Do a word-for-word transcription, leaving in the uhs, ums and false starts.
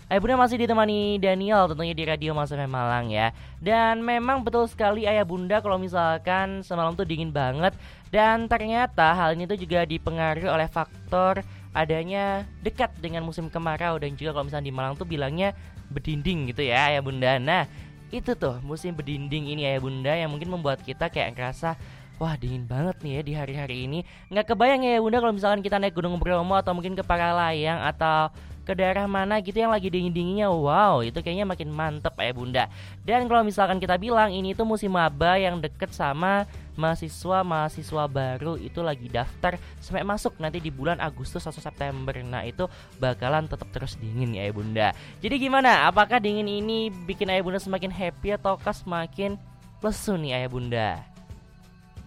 Ayah bunda masih ditemani Daniel tentunya di Radio Mas F M Malang ya. Dan memang betul sekali ayah bunda kalau misalkan semalam tuh dingin banget. Dan ternyata hal ini tuh juga dipengaruhi oleh faktor adanya dekat dengan musim kemarau. Dan juga kalau misalnya di Malang tuh bilangnya bedinding gitu ya ayah bunda. Nah itu tuh musim bedinding ini ayah bunda yang mungkin membuat kita kayak ngerasa wah dingin banget nih ya di hari-hari ini. Nggak kebayang ya bunda kalau misalkan kita naik Gunung Bromo atau mungkin ke Paralayang atau ke daerah mana gitu yang lagi dingin-dinginnya. Wow itu kayaknya makin mantep ya bunda. Dan kalau misalkan kita bilang ini tuh musim maba yang deket sama mahasiswa-mahasiswa baru itu lagi daftar sampai masuk nanti di bulan Agustus atau September. Nah itu bakalan tetap terus dingin ya bunda. Jadi gimana? Apakah dingin ini bikin ayah bunda semakin happy ataukah semakin lesu nih ayah bunda?